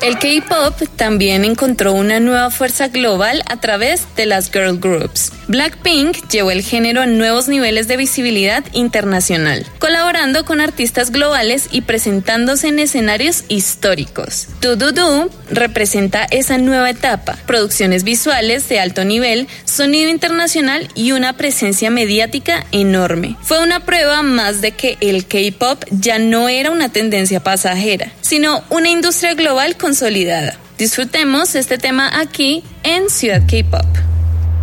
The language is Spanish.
El K-pop también encontró una nueva fuerza global a través de las girl groups. Blackpink llevó el género a nuevos niveles de visibilidad internacional, colaborando con artistas globales y presentándose en escenarios históricos. Do Do Do representa esa nueva etapa, producciones visuales de alto nivel, sonido internacional y una presencia mediática enorme. Fue una prueba más de que el K-pop ya no era una tendencia pasajera, sino una industria global consolidada. Disfrutemos este tema aquí en Ciudad K-pop.